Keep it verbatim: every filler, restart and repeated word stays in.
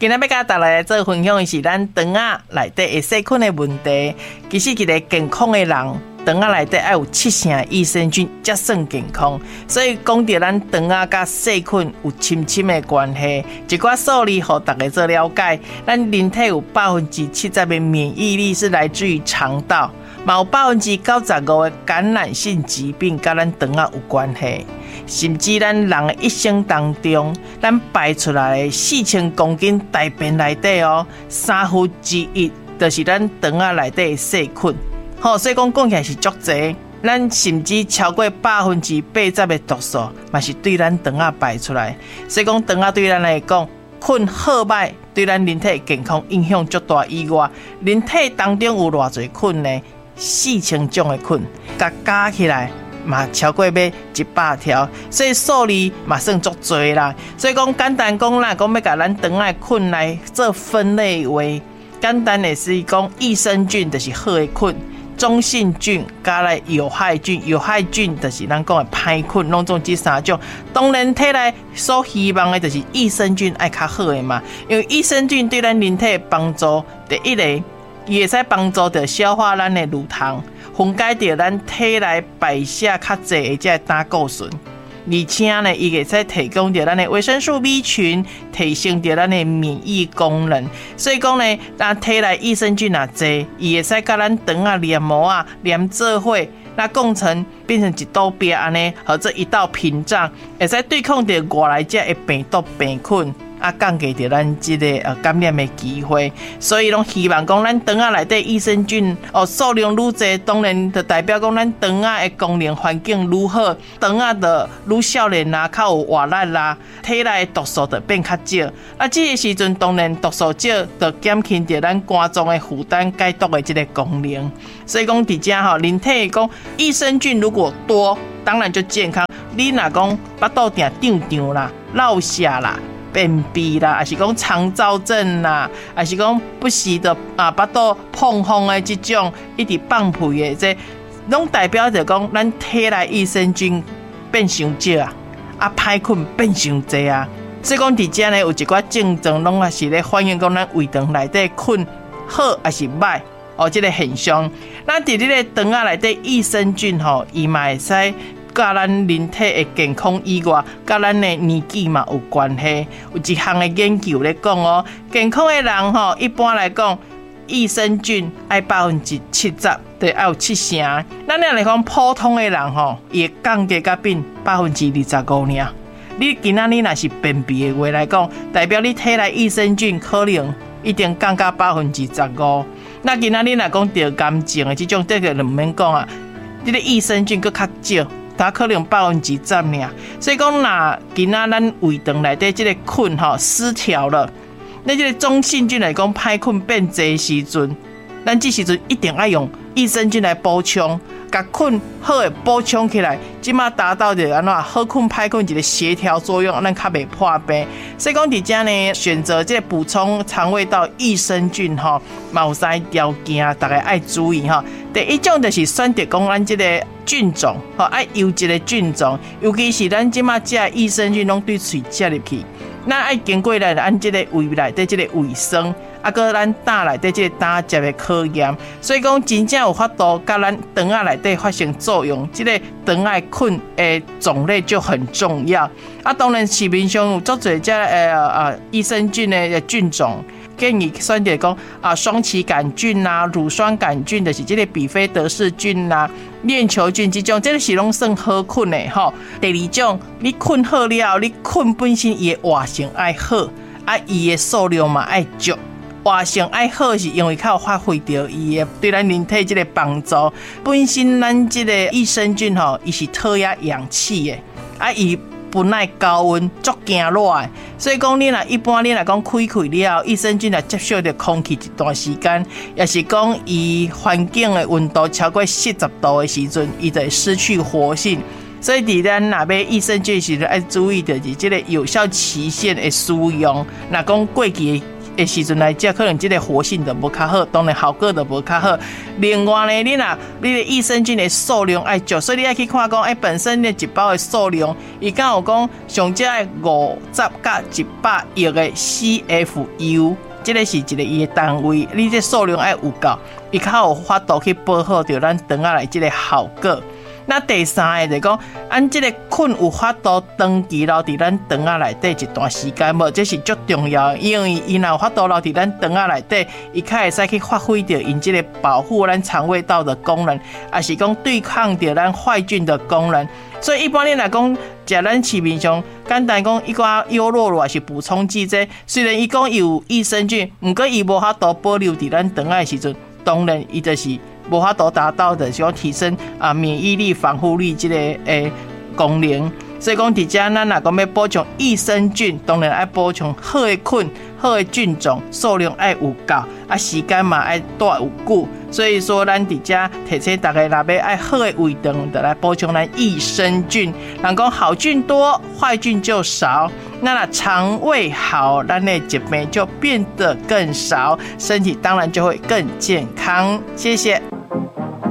今仔要甲大家来做分享的是咱肠仔内底的细菌的问题。其实一个健康的人，肠仔内底要有七成益生菌才算健康。所以讲到咱肠仔甲细菌有深深的关系，一寡数字互大家做了解。咱人体有百分之七十的免疫力是来自于肠道，嘛有百分之九十五的感染性疾病甲咱肠仔有关系。甚至咱人的一生当中，咱排出来的四千公斤大便内底哦，三分之一就是咱肠仔内底的细菌。好，所以讲讲起来是足侪，咱甚至超过百分之八十的毒素，嘛是对咱肠仔排出来。所以讲肠仔对咱来讲，菌好歹对咱人体健康影响足大以外，人体当中有偌侪菌呢？四千种的菌，甲加起来。嘛超过要一百条，所以数字嘛算足多啦。所以讲简单讲啦，讲要甲咱肠仔的菌来做分类话，简单的是讲益生菌就是好的菌，中性菌加来有害菌，有害菌就是咱讲的歹菌，拢总这三种。当然体内所希望的就是益生菌爱较好的嘛，因为益生菌对咱人体的帮助，第一个伊会使帮助着消化咱的乳糖。分解掉咱体内排泄较济的这胆固醇，而且呢，伊会使提供着咱的维生素 B 群，提升着咱的免疫功能。所以讲呢，咱体内益生菌啊济，伊会使甲咱肠啊黏膜啊黏做伙，那共成变成一道壁安尼，或者一道屏障，会使对抗着外来者的病毒病菌。啊，降低着咱这个呃感染的机会，所以拢希望讲咱肠仔内底益生菌哦数量愈多，当然就代表讲咱肠仔的功能环境愈好，肠仔就愈少年啦，较有活力啦，体内的毒素就变较少。啊，这个时阵当然毒素少，就减轻着咱肝脏的负担解毒的这个功能。所以讲，伫遮吼，人体讲益生菌如果多，当然就健康。你若讲巴肚定胀胀啦、落瀉啦。便秘啦，还是讲肠燥症啦，还是讲不时的啊，巴肚碰风的这种，一直放屁的这，拢代表着讲咱体内益生菌变伤少啊，啊歹菌变伤多啊。所以讲伫遮呢，有一寡症状拢也是咧反映讲咱胃肠内底菌好还是歹哦，这个现象。咱伫这个肠仔内底益生菌吼，伊嘛会使。甲咱人体的健康以外，甲咱的年纪嘛有关系。有一项的研究咧讲哦，健康的人吼，一般来讲，益生菌爱百分之七十，对，要有七成。咱俩来讲，普通的人吼，也降低甲变百分之二十五尔。你今仔日若是便秘的话来讲，代表你体内益生菌可能一定降到百分之十五。那今仔日若讲得癌症的这种，这个就唔免讲啊，你的益生菌佫较少。它可能百分之十尔，所以讲若今仔咱胃肠内底这个菌吼失调了，那这个中性菌来讲歹菌变多时阵，咱这时阵一定要用益生菌来补充，甲菌好的补充起来，即马达到着安怎好菌歹菌一个协调作用，咱较袂破病。所以讲伫遮呢，选择这个补充肠胃道益生菌吼，嘛有三条件，大家爱注意吼。第一种就是选择讲咱这个菌种，吼爱优质的菌种，尤其是咱即马食益生菌拢对喙食入去，咱爱经过来咱这个胃内底这个胃酸。啊，搁咱胆内底即个胆汁的考验，所以讲真正有法度甲咱肠仔内底发生作用，即、这个肠仔菌的种类就很重要。啊，当然市面上有足侪只诶啊益生菌的菌种，建议选择讲啊双歧杆菌啦、乳酸杆菌，就是即个比菲德氏菌啦、链球菌这种，这个是拢算好菌的吼。第二种，你菌好了，你菌本身伊的活性爱好，啊伊的数量嘛爱足。活性爱好是因为较有发挥到伊的对咱人体这个帮助。本身咱这个益生菌吼，伊是讨厌氧气的，啊伊不耐高温，足惊热的。所以讲你若一般你若讲开开了，益生菌若接受着空气一段时间，也是讲伊环境的温度超过四十度的时阵，伊就会失去活性。所以伫咱若买益生菌时，要注意的是这个有效期限的使用。若讲过期的时阵来讲，可能这个活性就无较好，当然效果就无较好。另外呢，你若你的益生菌的数量爱足，所以你爱去看讲，哎，本身的一包的数量，伊敢有讲上只的五十到一百亿的 C F U。这个是一个伊的单位，你这数量爱有够，伊较有法度去保护到咱肠仔内这个效果。那第三个就是讲，按这个菌有法度长期留伫咱肠仔内底一段时间无，这是足重要的，因为伊若有法度留伫咱肠仔内底，伊较会使去发挥到因这个保护咱肠胃道的功能，也是讲对抗到咱坏菌的功能。所以一般你来讲，食咱市面上简单讲一寡优酪乳也是补充剂这，虽然伊讲有益生菌，毋过伊无法度保留伫咱肠仔的时阵，当然伊就是无法度达到的，是讲提升啊免疫力、防护力这个诶功能。所以讲，伫遮咱若讲要补充益生菌，当然爱补充好的菌、好的菌种，数量爱有够，啊时间嘛爱带有久。所以说，咱伫遮提醒大家，若要爱好的胃肠，就来补充咱益生菌。人讲好菌多，坏菌就少。那若肠胃好，咱的疾病就变得更少，身体当然就会更健康。谢谢。